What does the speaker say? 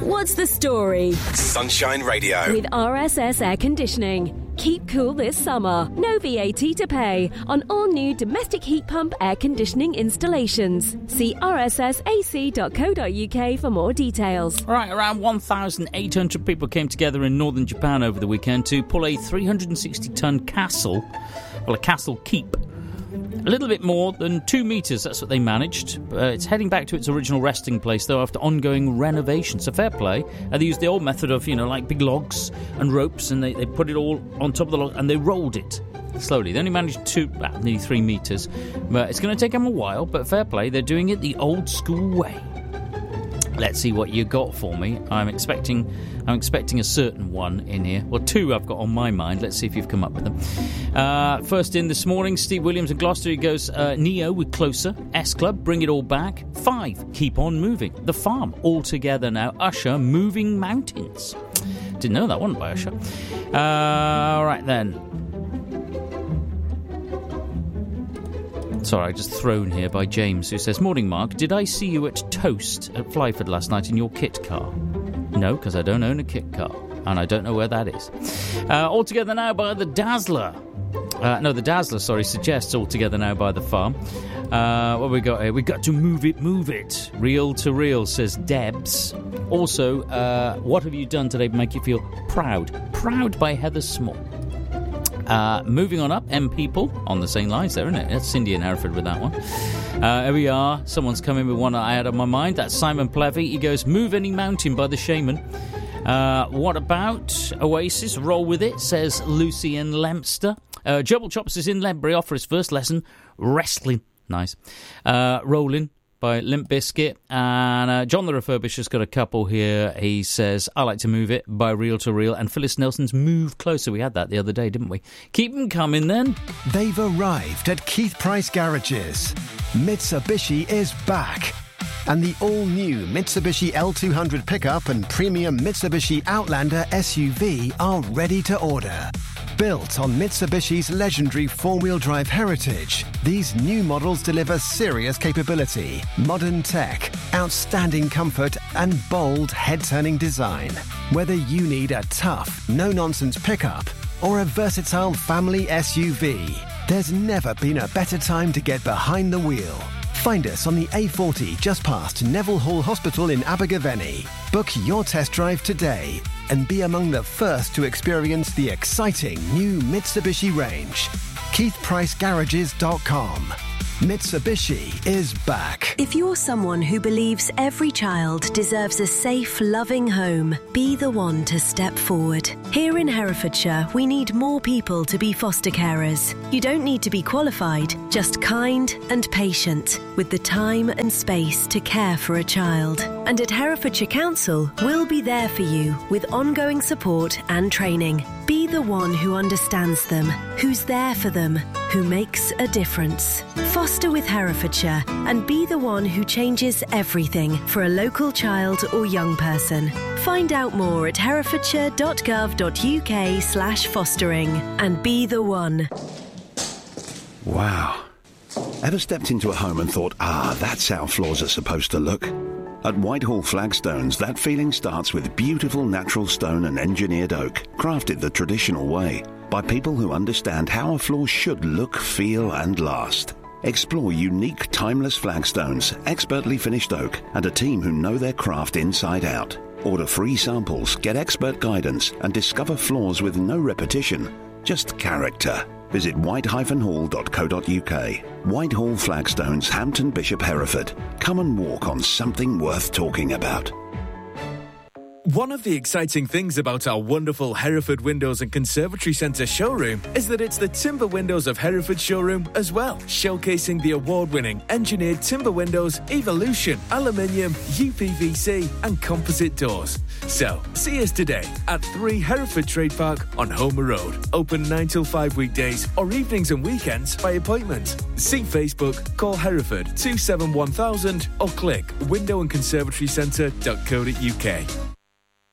What's the story? Sunshine Radio. With RSS Air Conditioning. Keep cool this summer. No VAT to pay on all new domestic heat pump air conditioning installations. See rssac.co.uk for more details. Right, around 1,800 people came together in northern Japan over the weekend to pull a 360-ton castle, well, a castle keep. A little bit more than 2 metres, that's what they managed. It's heading back to its original resting place, though, after ongoing renovation. So fair play. They used the old method of, like big logs and ropes, and they put it all on top of the log, and they rolled it slowly. They only managed nearly 3 metres. But it's going to take them a while, but fair play. They're doing it the old school way. Let's see what you got for me. I'm expecting a certain one in here. Well, 2 I've got on my mind. Let's see if you've come up with them. First in this morning, Steve Williams in Gloucester. He goes, Neo with Closer. S Club, Bring It All Back. 5, Keep On Moving. The Farm, All Together Now. Usher, Moving Mountains. Didn't know that one by Usher. All right then. Sorry, just thrown here by James, who says, Morning, Mark. Did I see you at Toast at Flyford last night in your kit car? No, because I don't own a kit car, and I don't know where that is. All Together Now by the Dazzler. The Dazzler, suggests All Together Now by the Farm. What we got here? We got to move it. Real to real, says Debs. Also, what have you done today to make you feel proud? Proud by Heather Small. Moving on up, M People on the same lines there, isn't it? That's Cindy and Hereford with that one. Here we are. Someone's coming with one I had on my mind. That's Simon Plevy. He goes, Move Any Mountain by the Shaman. What about Oasis? Roll With It, says Lucy in Lempster. Jubble Chops is in Ledbury, off for his first lesson. Wrestling. Nice. Rolling by Limp Bizkit. And John the Refurbisher's got a couple here. He says, I Like to Move It by Real to Real. And Phyllis Nelson's Move Closer. We had that the other day, didn't we? Keep them coming then. They've arrived at Keith Price Garages. Mitsubishi is back. And the all-new Mitsubishi L200 pickup and premium Mitsubishi Outlander SUV are ready to order. Built on Mitsubishi's legendary four-wheel drive heritage, these new models deliver serious capability, modern tech, outstanding comfort, and bold head-turning design. Whether you need a tough, no-nonsense pickup or a versatile family SUV, there's never been a better time to get behind the wheel. Find us on the A40 just past Neville Hall Hospital in Abergavenny. Book your test drive today and be among the first to experience the exciting new Mitsubishi range. KeithPriceGarages.com. Mitsubishi is back. If you're someone who believes every child deserves a safe, loving home, be the one to step forward. Here in Herefordshire, we need more people to be foster carers. You don't need to be qualified, just kind and patient, with the time and space to care for a child. And at Herefordshire Council, we'll be there for you with ongoing support and training. Be the one who understands them, who's there for them, who makes a difference. Foster with Herefordshire and be the one who changes everything for a local child or young person. Find out more at herefordshire.gov.uk/fostering and be the one. Wow. Ever stepped into a home and thought, that's how floors are supposed to look? At Whitehall Flagstones, that feeling starts with beautiful natural stone and engineered oak, crafted the traditional way, by people who understand how a floor should look, feel and last. Explore unique, timeless flagstones, expertly finished oak, and a team who know their craft inside out. Order free samples, get expert guidance, and discover floors with no repetition, just character. Visit white-hall.co.uk. Whitehall Flagstones, Hampton Bishop, Hereford. Come and walk on something worth talking about. One of the exciting things about our wonderful Hereford Windows and Conservatory Centre showroom is that it's the Timber Windows of Hereford showroom as well, showcasing the award-winning engineered timber windows, Evolution, aluminium, UPVC and composite doors. So, see us today at 3 Hereford Trade Park on Homer Road. Open 9 till 5 weekdays or evenings and weekends by appointment. See Facebook, call Hereford 271,000 or click windowandconservatorycentre.co.uk.